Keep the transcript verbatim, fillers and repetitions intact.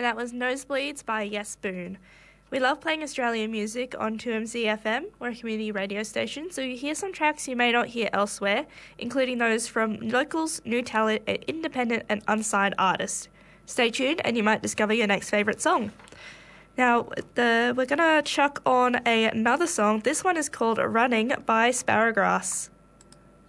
and that was Nosebleeds by Yes Boone. We love playing Australian music on two M Z F M, we're a community radio station, so you hear some tracks you may not hear elsewhere, including those from locals, new talent, and independent and unsigned artists. Stay tuned and you might discover your next favourite song. Now, the, we're going to chuck on a, another song. This one is called Running by Sparrowgrass.